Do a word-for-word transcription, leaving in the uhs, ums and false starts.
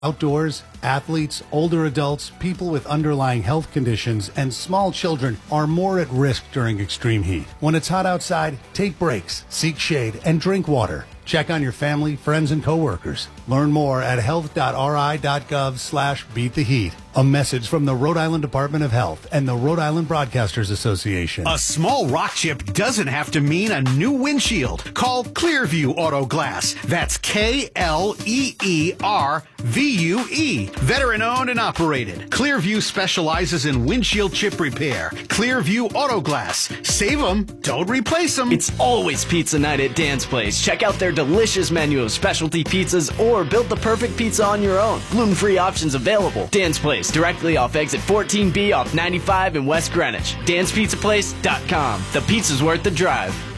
Outdoors, athletes, older adults, people with underlying health conditions, and small children are more at risk during extreme heat. When it's hot outside, take breaks, seek shade, and drink water. Check on your family, friends, and coworkers. Learn more at health.ri.gov slash beat the heat. A message from the Rhode Island Department of Health and the Rhode Island Broadcasters Association. A small rock chip doesn't have to mean a new windshield. Call Clearview Auto Glass. That's K L E E R V U E. Veteran owned and operated. Clearview specializes in windshield chip repair. Clearview Auto Glass. Save them, don't replace them. It's always pizza night at Dan's Place. Check out their delicious menu of specialty pizzas or build the perfect pizza on your own. Gluten-free options available. Dan's Place, directly off exit fourteen B off ninety-five in West Greenwich. dans pizza place dot com. The pizza's worth the drive.